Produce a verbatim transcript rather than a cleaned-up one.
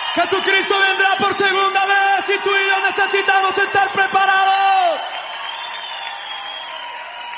Jesucristo vendrá por segunda vez y tú y yo necesitamos estar